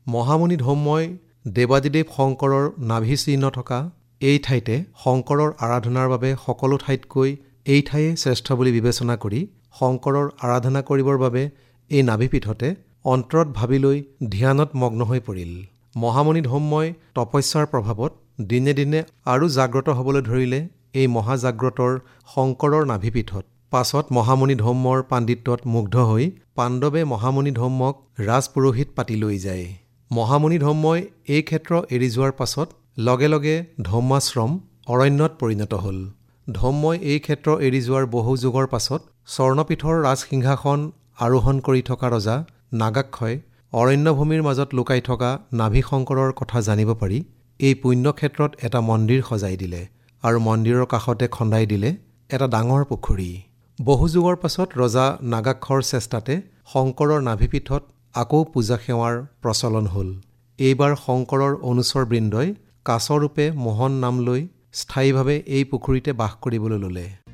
মহামুনি ধৌম্যই দেৱাদিদেৱ শংকৰৰ নাভি চিহ্ন থকা এই ঠাইতে শংকৰৰ আৰাধনাৰ বাবে সকলো ঠাইতকৈ এই ঠাইয়ে শ্ৰেষ্ঠ বুলি বিবেচনা কৰি শংকৰৰ আৰাধনা কৰিবৰ বাবে এই নাভিপীঠতে অন্তৰত ভাবি লৈ ধ্যানত মগ্ন হৈ পৰিল। মহামুনি ধৌম্যই তপস্যাৰ প্ৰভাৱত দিনে দিনে আৰু জাগ্ৰত হ'বলৈ ধৰিলে এই মহাজাগ্ৰতৰ শংকৰৰ নাভিপীঠত। পাছত মহামুনি ধৌম্যৰ পাণ্ডিত্যত মুগ্ধ হৈ পাণ্ডৱে মহামুনি ধৌম্যক ৰাজপুৰোহিত পাতি লৈ যায়। মহামুনি ধৌম্যই এই ক্ষেত্ৰ এৰি যোৱাৰ পাছত লগে লগে ধৌম্যাশ্ৰম অৰণ্যত পৰিণত হ'ল। ধৌম্যই এই ক্ষেত্ৰ এৰি যোৱাৰ বহু যুগৰ পাছত স্বৰ্ণপীঠৰ ৰাজসিংহাসন আৰোহণ কৰি থকা ৰজা নাগাক্ষই অৰণ্যভূমিৰ মাজত লুকাই থকা নাভি শংকৰৰ কথা জানিব পাৰি এই পুণ্যক্ষেত্ৰত এটা মন্দিৰ সজাই দিলে আৰু মন্দিৰৰ কাষতে খন্দাই দিলে এটা ডাঙৰ পুখুৰী। বহু যুগৰ পাছত ৰজা নাগাক্ষৰ চেষ্টাতে শংকৰৰ নাভিপীঠত আকৌ পূজা সেৱাৰ প্ৰচলন হ'ল। এইবাৰ শংকৰৰ অনুচৰবৃন্দই কাছৰূপে মোহন নাম লৈ স্থায়ীভাৱে এই পুখুৰীতে বাস কৰিবলৈ ল'লে।